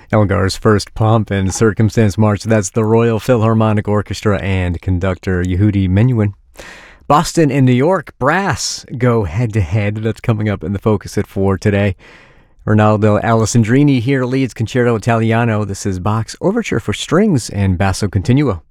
Elgar's first Pomp and Circumstance March. That's the Royal Philharmonic Orchestra and conductor Yehudi Menuhin. Boston and New York Brass go head-to-head. That's coming up in the Focus at 4 today. Ronaldo Alessandrini here leads Concerto Italiano. This is Bach's Overture for Strings and Basso Continuo.